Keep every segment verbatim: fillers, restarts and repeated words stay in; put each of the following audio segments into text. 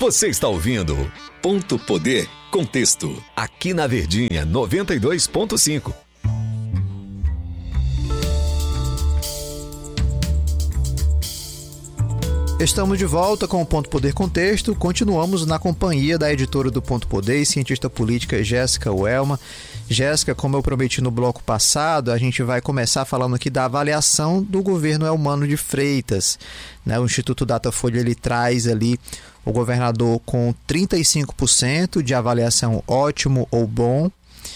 Você está ouvindo Ponto Poder Contexto, aqui na Verdinha noventa e dois ponto cinco. Estamos de volta com o Ponto Poder Contexto. Continuamos na companhia da editora do Ponto Poder e cientista política Jéssica Welma. Jéssica, como eu prometi no bloco passado, a gente vai começar falando aqui da avaliação do governo Eumano de Freitas, né? O Instituto Datafolha ele traz ali o governador com trinta e cinco por cento de avaliação ótimo ou bom,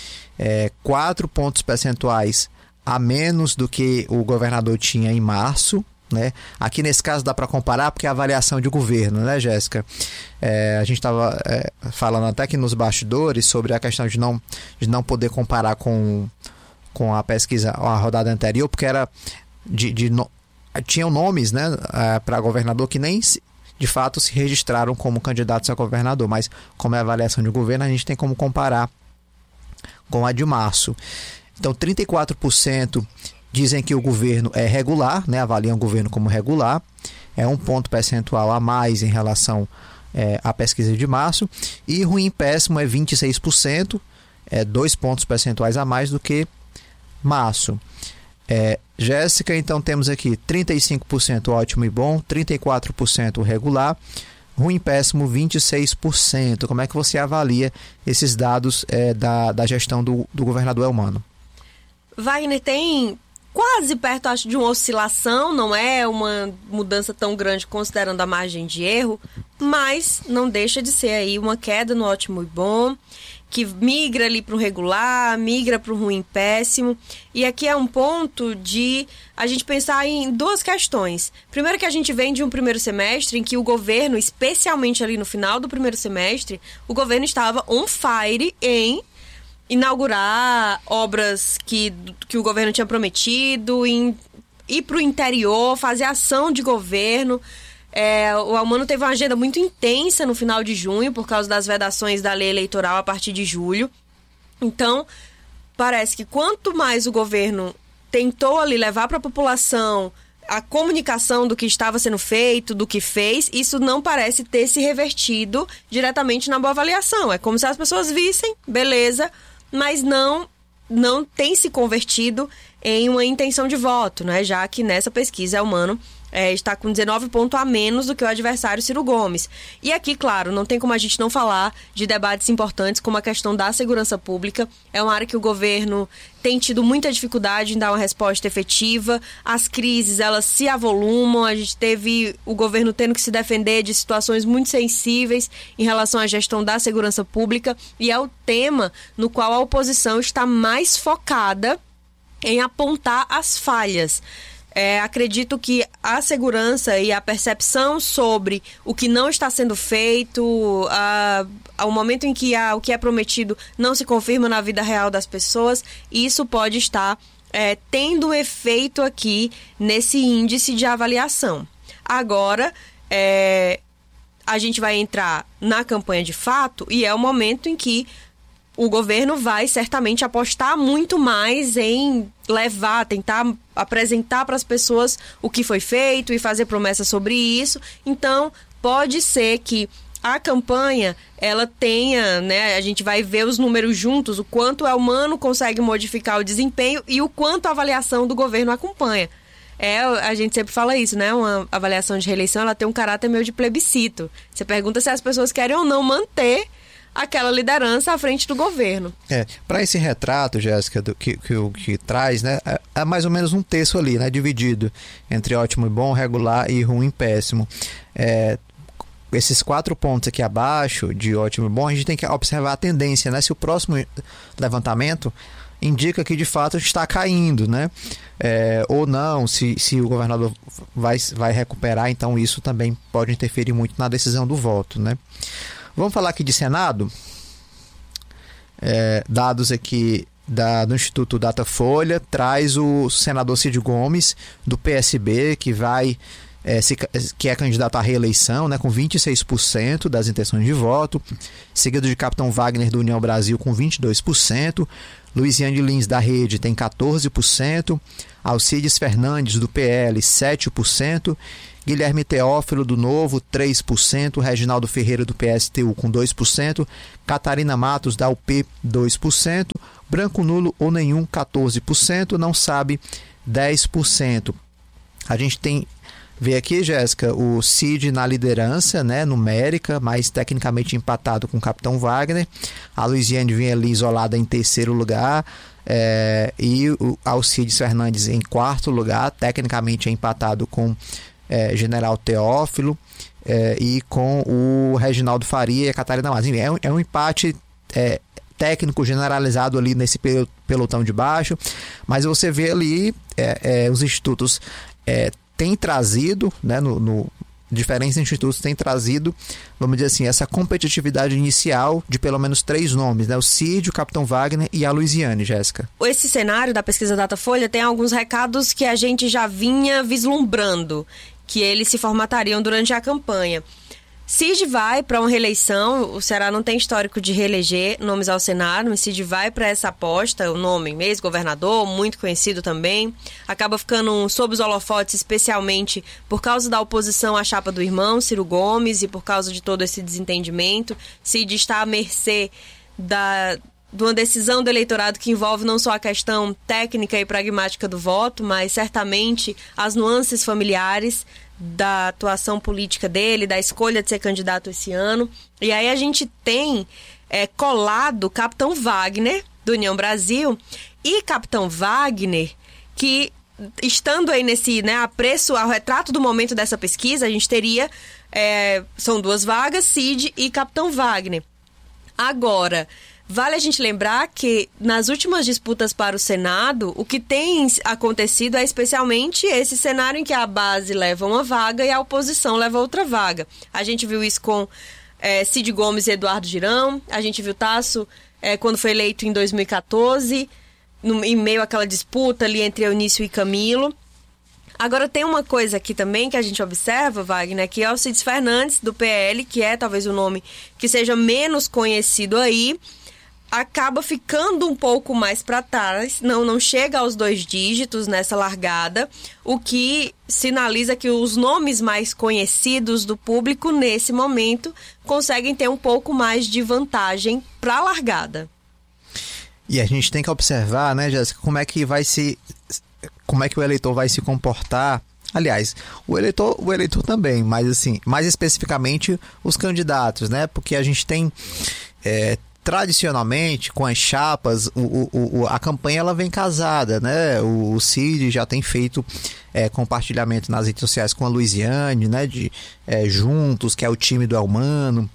é, quatro pontos percentuais a menos do que o governador tinha em março. Né? Aqui nesse caso dá para comparar porque é a avaliação de governo, né, Jéssica? É, a gente estava é, falando até aqui nos bastidores sobre a questão de não, de não poder comparar com, com a pesquisa, a rodada anterior, porque era de, de no, tinham nomes, né, é, para governador que nem se, de fato se registraram como candidatos a governador, mas como é a avaliação de governo, a gente tem como comparar com a de março. Então, trinta e quatro por cento dizem que o governo é regular, né? Avaliam o governo como regular, é um ponto percentual a mais em relação é, à pesquisa de março, e ruim e péssimo é vinte e seis por cento, é dois pontos percentuais a mais do que março. É, Jéssica, então temos aqui trinta e cinco por cento ótimo e bom, trinta e quatro por cento regular, ruim e péssimo vinte e seis por cento. Como é que você avalia esses dados é, da, da gestão do, do governador Eumano? Wagner, tem quase perto, acho, de uma oscilação, não é uma mudança tão grande considerando a margem de erro, mas não deixa de ser aí uma queda no ótimo e bom, que migra ali para o regular, migra para o ruim e péssimo. E aqui é um ponto de a gente pensar em duas questões. Primeiro que a gente vem de um primeiro semestre em que o governo, especialmente ali no final do primeiro semestre, o governo estava on fire em inaugurar obras que, que o governo tinha prometido, em, ir para o interior, fazer ação de governo. É, o Eumano teve uma agenda muito intensa no final de junho, por causa das vedações da lei eleitoral a partir de julho. Então, parece que quanto mais o governo tentou ali levar para a população a comunicação do que estava sendo feito, do que fez, isso não parece ter se revertido diretamente na boa avaliação. É como se as pessoas vissem, beleza, mas não, não tem se convertido em uma intenção de voto, né? Já que nessa pesquisa Eumano é, está com dezenove pontos a menos do que o adversário Ciro Gomes. E aqui, claro, não tem como a gente não falar de debates importantes como a questão da segurança pública. É uma área que o governo tem tido muita dificuldade em dar uma resposta efetiva. As crises, elas se avolumam. A gente teve o governo tendo que se defender de situações muito sensíveis em relação à gestão da segurança pública. E é o tema no qual a oposição está mais focada em apontar as falhas. É, acredito que a segurança e a percepção sobre o que não está sendo feito, a, ao momento em que a, o que é prometido não se confirma na vida real das pessoas, isso pode estar é, tendo efeito aqui nesse índice de avaliação. Agora, é, a gente vai entrar na campanha de fato e é o momento em que o governo vai certamente apostar muito mais em levar, tentar apresentar para as pessoas o que foi feito e fazer promessas sobre isso. Então, pode ser que a campanha, ela tenha, né, a gente vai ver os números juntos, o quanto o Eumano consegue modificar o desempenho e o quanto a avaliação do governo acompanha. É, a gente sempre fala isso, né? Uma avaliação de reeleição, ela tem um caráter meio de plebiscito. Você pergunta se as pessoas querem ou não manter aquela liderança à frente do governo. É, para esse retrato, Jéssica, do que, que, que traz, né, é, é mais ou menos um terço ali, né, dividido entre ótimo e bom, regular e ruim e péssimo. É, esses quatro pontos aqui abaixo, de ótimo e bom, a gente tem que observar a tendência, né, se o próximo levantamento indica que de fato está caindo, né, é, ou não, se, se o governador vai, vai recuperar, então isso também pode interferir muito na decisão do voto, né. Vamos falar aqui de Senado, é, dados aqui da, do Instituto Datafolha, traz o senador Cid Gomes, do P S B, que, vai, é, se, que é candidato à reeleição, né, com vinte e seis por cento das intenções de voto, seguido de Capitão Wagner, do União Brasil, com vinte e dois por cento, Luiziane Lins, da Rede, tem quatorze por cento, Alcides Fernandes, do P L, sete por cento, Guilherme Teófilo, do Novo, três por cento. Reginaldo Ferreira, do P S T U, com dois por cento. Catarina Matos, da U P, dois por cento. Branco nulo ou nenhum, quatorze por cento. Não sabe, dez por cento. A gente tem... Vê aqui, Jéssica, o Cid na liderança, né, numérica, mas tecnicamente empatado com o Capitão Wagner. A Luiziane vem ali isolada em terceiro lugar. É, e o Alcides Fernandes em quarto lugar, tecnicamente empatado com é, General Teófilo é, e com o Reginaldo Faria e a Catarina Matos. É um, é um empate é, técnico generalizado ali nesse pelotão de baixo, mas você vê ali é, é, os institutos... É, tem trazido, né, no, no diferentes institutos têm trazido, vamos dizer assim, essa competitividade inicial de pelo menos três nomes, né, o Cid, o Capitão Wagner e a Luiziane, Jéssica. Esse cenário da pesquisa Datafolha tem alguns recados que a gente já vinha vislumbrando, que eles se formatariam durante a campanha. Cid vai para uma reeleição, o Ceará não tem histórico de reeleger nomes ao Senado, mas Cid vai para essa aposta, o nome ex-governador, muito conhecido também, acaba ficando sob os holofotes especialmente por causa da oposição à chapa do irmão, Ciro Gomes, e por causa de todo esse desentendimento. Cid está à mercê da... de uma decisão do eleitorado que envolve não só a questão técnica e pragmática do voto, mas certamente as nuances familiares da atuação política dele, da escolha de ser candidato esse ano. E aí a gente tem é, colado Capitão Wagner, do União Brasil, e Capitão Wagner, que estando aí nesse, né, apreço ao retrato do momento dessa pesquisa, a gente teria, é, são duas vagas, Cid e Capitão Wagner. Agora, vale a gente lembrar que nas últimas disputas para o Senado, o que tem acontecido é especialmente esse cenário em que a base leva uma vaga e a oposição leva outra vaga. A gente viu isso com é, Cid Gomes e Eduardo Girão, a gente viu Tasso é, quando foi eleito em dois mil e quatorze, no, em meio àquela disputa ali entre Eunício e Camilo. Agora tem uma coisa aqui também que a gente observa, Wagner, que é o Alcides Fernandes, do P L, que é talvez o nome que seja menos conhecido aí, acaba ficando um pouco mais para trás, não, não chega aos dois dígitos nessa largada, o que sinaliza que os nomes mais conhecidos do público nesse momento conseguem ter um pouco mais de vantagem para a largada. E a gente tem que observar, né, Jéssica, como é que vai se, como é que o eleitor vai se comportar. Aliás, o eleitor, o eleitor também, mas assim, mais especificamente os candidatos, né? Porque a gente tem é, tradicionalmente, com as chapas, o, o, a campanha ela vem casada, né? O, o Cid já tem feito é, compartilhamento nas redes sociais com a Luiziane, né? De é, Juntos, que é o time do Elmano.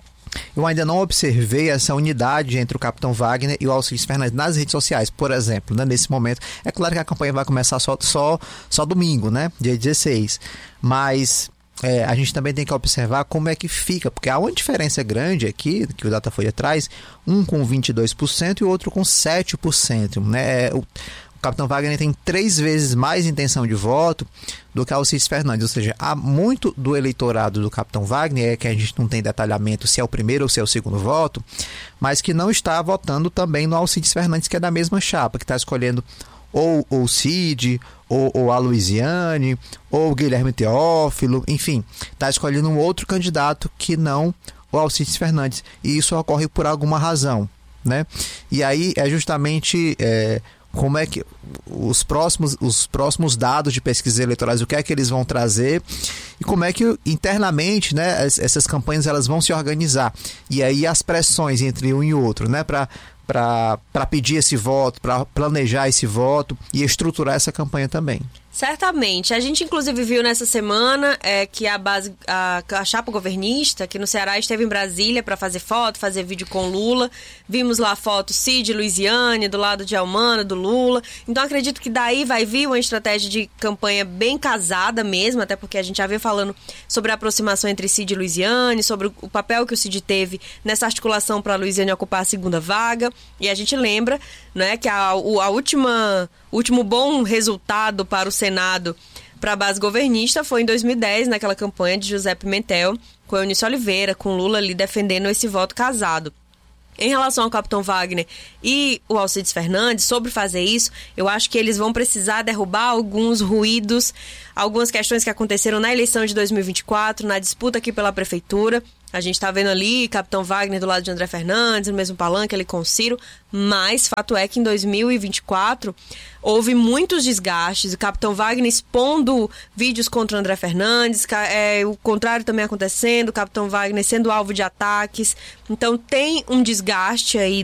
Eu ainda não observei essa unidade entre o Capitão Wagner e o Alcides Fernandes nas redes sociais, por exemplo, né? Nesse momento. É claro que a campanha vai começar só, só, só domingo, né? Dia dezesseis. Mas... É, a gente também tem que observar como é que fica, porque há uma diferença grande aqui, que o Datafolha traz, um com vinte e dois por cento e o outro com sete por cento. Né? O, o Capitão Wagner tem três vezes mais intenção de voto do que Alcides Fernandes, ou seja, há muito do eleitorado do Capitão Wagner, é que a gente não tem detalhamento se é o primeiro ou se é o segundo voto, mas que não está votando também no Alcides Fernandes, que é da mesma chapa, que está escolhendo ou o Cid, ou, ou a Luiziane, ou o Guilherme Teófilo, enfim, está escolhendo um outro candidato que não o Alcides Fernandes, e isso ocorre por alguma razão, né? E aí é justamente é, como é que os próximos, os próximos dados de pesquisas eleitorais, o que é que eles vão trazer e como é que internamente, né, essas campanhas elas vão se organizar, e aí as pressões entre um e outro, né, para para pedir esse voto, para planejar esse voto e estruturar essa campanha também. Certamente. A gente, inclusive, viu nessa semana é, que a base, a, a chapa governista aqui no Ceará esteve em Brasília para fazer foto, fazer vídeo com Lula. Vimos lá a foto Cid, Luiziane, do lado de Elmano, do Lula. Então, acredito que daí vai vir uma estratégia de campanha bem casada mesmo, até porque a gente já veio falando sobre a aproximação entre Cid e Luiziane, sobre o, o papel que o Cid teve nessa articulação para a Luiziane ocupar a segunda vaga. E a gente lembra, né, que a, a última... O último bom resultado para o Senado, para a base governista, foi em dois mil e dez, naquela campanha de José Pimentel, com Eunício Oliveira, com Lula ali defendendo esse voto casado. Em relação ao Capitão Wagner e o Alcides Fernandes, sobre fazer isso, eu acho que eles vão precisar derrubar alguns ruídos, algumas questões que aconteceram na eleição de dois mil e vinte e quatro, na disputa aqui pela prefeitura. A gente tá vendo ali Capitão Wagner do lado de André Fernandes, no mesmo palanque ali com o Ciro, mas fato é que em dois mil e vinte e quatro houve muitos desgastes, o Capitão Wagner expondo vídeos contra o André Fernandes, é, o contrário também acontecendo, o Capitão Wagner sendo alvo de ataques, então tem um desgaste aí